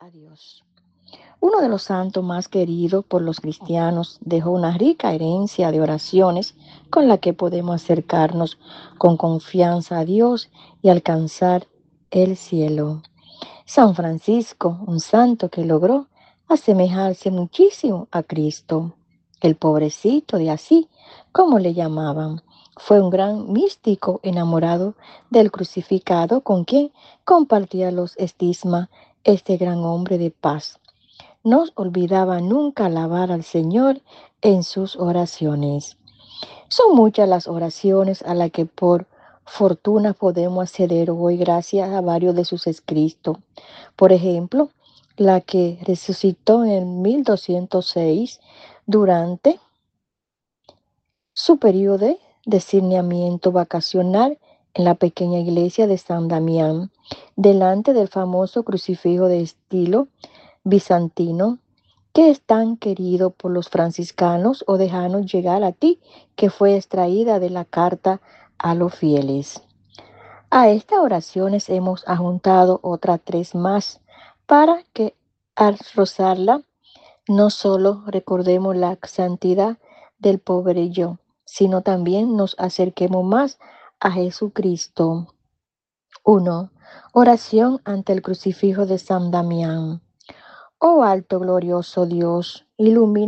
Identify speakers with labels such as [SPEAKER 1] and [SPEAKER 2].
[SPEAKER 1] a Dios. Uno de los santos más queridos por los cristianos dejó una rica herencia de oraciones con la que podemos acercarnos con confianza a Dios y alcanzar el cielo. San Francisco, un santo que logró asemejarse muchísimo a Cristo. El pobrecito de Asís, como le llamaban, fue un gran místico enamorado del crucificado con quien compartía los estigmas este gran hombre de paz. No olvidaba nunca alabar al Señor en sus oraciones. Son muchas las oraciones a las que por fortuna podemos acceder hoy gracias a varios de sus escritos. Por ejemplo, la que resucitó en el 1206 durante su periodo de discernimiento vacacional en la pequeña iglesia de San Damián, delante del famoso crucifijo de estilo bizantino, que es tan querido por los franciscanos, o déjanos llegar a ti, que fue extraída de la carta a los fieles. A estas oraciones hemos adjuntado otras tres más, para que al rozarla no solo recordemos la santidad del pobre yo, sino también nos acerquemos más a Jesucristo. 1. Oración ante el crucifijo de San Damián. Oh alto glorioso Dios, ilumina